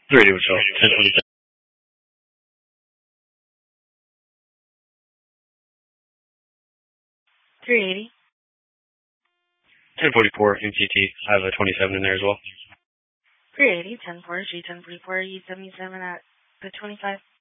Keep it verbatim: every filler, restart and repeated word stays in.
Radio Show, ten twenty-seven. three eighty. ten forty-four M C T. I have a twenty-seven in there as well. three eighty, ten four, G ten forty-four, E seventy-seven at the twenty-five.